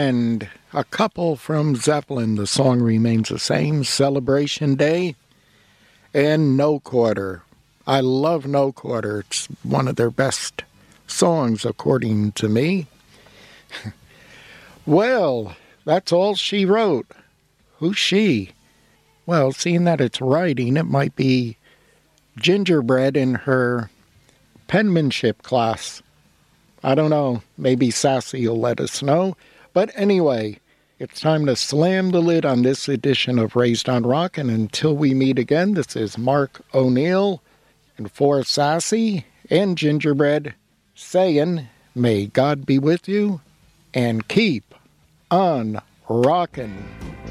and a couple from Zeppelin. The song remains the same, Celebration Day, and No Quarter. I love No Quarter. It's one of their best songs, according to me. Well, that's all she wrote. Who's she? Well, seeing that it's writing, it might be Gingerbread in her penmanship class. I don't know. Maybe Sassy will let us know. But anyway, it's time to slam the lid on this edition of Raised on Rock. And until we meet again, this is Mark O'Neill. And for Sassy and Gingerbread, saying, may God be with you and keep on rockin'.